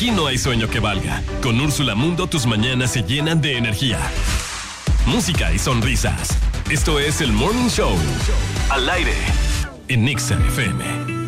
Aquí no hay sueño que valga. Con Úrsula Mundo tus mañanas se llenan de energía, música y sonrisas. Esto es el Morning Show. Al aire en Nexa FM.